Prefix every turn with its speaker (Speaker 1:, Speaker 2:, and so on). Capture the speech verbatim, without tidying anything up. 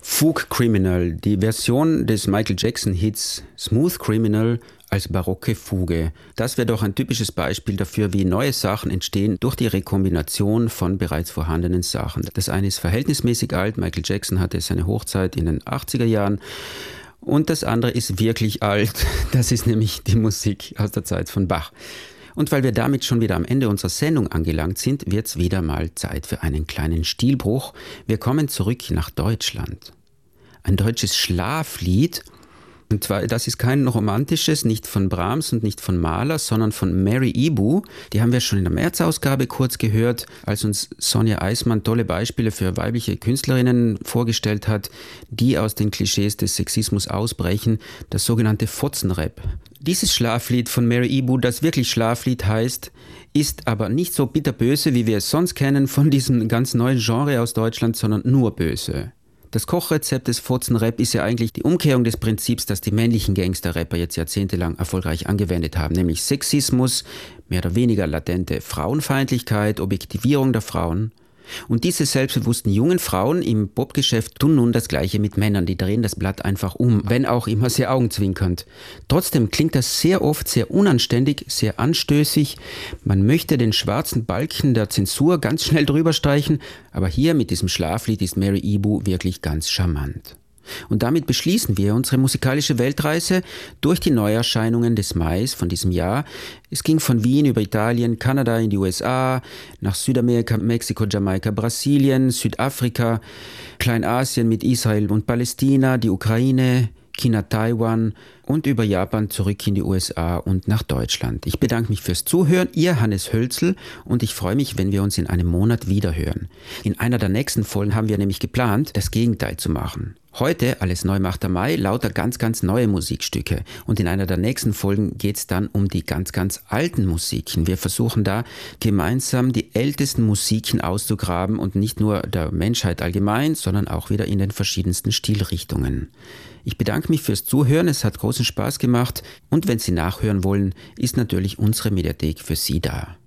Speaker 1: Fugue Criminal, die Version des Michael Jackson-Hits Smooth Criminal als barocke Fuge. Das wäre doch ein typisches Beispiel dafür, wie neue Sachen entstehen durch die Rekombination von bereits vorhandenen Sachen. Das eine ist verhältnismäßig alt, Michael Jackson hatte seine Hochzeit in den achtziger Jahren. Und das andere ist wirklich alt, das ist nämlich die Musik aus der Zeit von Bach. Und weil wir damit schon wieder am Ende unserer Sendung angelangt sind, wird es wieder mal Zeit für einen kleinen Stilbruch. Wir kommen zurück nach Deutschland. Ein deutsches Schlaflied, und zwar, das ist kein romantisches, nicht von Brahms und nicht von Mahler, sondern von Mary Ibu. Die haben wir schon in der März-Ausgabe kurz gehört, als uns Sonja Eismann tolle Beispiele für weibliche Künstlerinnen vorgestellt hat, die aus den Klischees des Sexismus ausbrechen, das sogenannte Fotzenrap. Dieses Schlaflied von Mary Ibu, das wirklich Schlaflied heißt, ist aber nicht so bitterböse, wie wir es sonst kennen von diesem ganz neuen Genre aus Deutschland, sondern nur böse. Das Kochrezept des Fotzenrap ist ja eigentlich die Umkehrung des Prinzips, das die männlichen Gangster-Rapper jetzt jahrzehntelang erfolgreich angewendet haben, nämlich Sexismus, mehr oder weniger latente Frauenfeindlichkeit, Objektivierung der Frauen. Und diese selbstbewussten jungen Frauen im Popgeschäft tun nun das Gleiche mit Männern, die drehen das Blatt einfach um, wenn auch immer sehr augenzwinkernd. Trotzdem klingt das sehr oft sehr unanständig, sehr anstößig. Man möchte den schwarzen Balken der Zensur ganz schnell drüber streichen, aber hier mit diesem Schlaflied ist Mary Ibu wirklich ganz charmant. Und damit beschließen wir unsere musikalische Weltreise durch die Neuerscheinungen des Mai von diesem Jahr. Es ging von Wien über Italien, Kanada in die U S A, nach Südamerika, Mexiko, Jamaika, Brasilien, Südafrika, Kleinasien mit Israel und Palästina, die Ukraine, China, Taiwan und über Japan zurück in die U S A und nach Deutschland. Ich bedanke mich fürs Zuhören, Ihr Hannes Hölzl, und ich freue mich, wenn wir uns in einem Monat wiederhören. In einer der nächsten Folgen haben wir nämlich geplant, das Gegenteil zu machen. Heute, alles neu macht der Mai, lauter ganz, ganz neue Musikstücke. Und in einer der nächsten Folgen geht es dann um die ganz, ganz alten Musiken. Wir versuchen da gemeinsam die ältesten Musiken auszugraben und nicht nur der Menschheit allgemein, sondern auch wieder in den verschiedensten Stilrichtungen. Ich bedanke mich fürs Zuhören, es hat großen Spaß gemacht und wenn Sie nachhören wollen, ist natürlich unsere Mediathek für Sie da.